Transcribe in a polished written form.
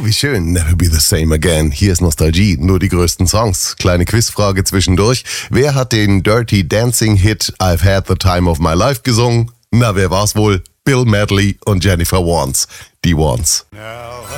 wie schön. Never be the same again. Hier ist Nostalgie, nur die größten Songs. Kleine Quizfrage zwischendurch. Wer hat den Dirty Dancing Hit I've Had the Time of My Life gesungen? Na, wer war's wohl? Bill Medley und Jennifer Warnes. Die Warnes.